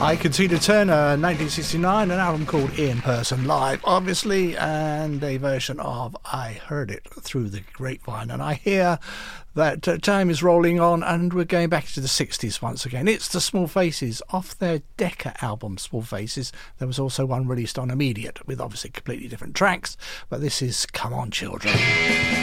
I Can See the Turner, 1969, an album called In Person Live, obviously, and a version of I Heard It Through the Grapevine. And I hear that time is rolling on and we're going back to the 60s once again. It's the Small Faces off their Decca album, Small Faces. There was also one released on Immediate with obviously completely different tracks, but this is Come On Children.